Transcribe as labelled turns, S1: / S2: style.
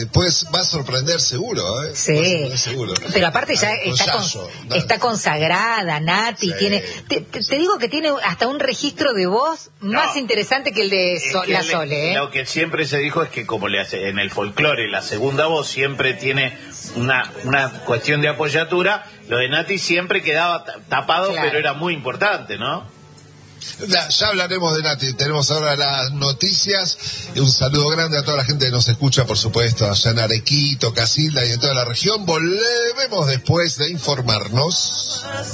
S1: va a sorprender seguro, ¿eh?
S2: Sí.
S1: Va a sorprender seguro.
S2: Pero aparte ya está consagrada, Nati,
S1: sí.
S2: tiene, te digo que tiene hasta un registro de voz más interesante que el de la Sole, ¿eh?
S3: Lo que siempre se dijo es que como le hace en el folclore, la segunda voz siempre tiene una cuestión de apoyatura, lo de Nati siempre quedaba tapado, claro. Pero era muy importante, ¿no?
S1: Ya hablaremos de Nati, tenemos ahora las noticias. Un saludo grande a toda la gente que nos escucha, por supuesto, allá en Arequito, Casilda y en toda la región. Volvemos después de informarnos.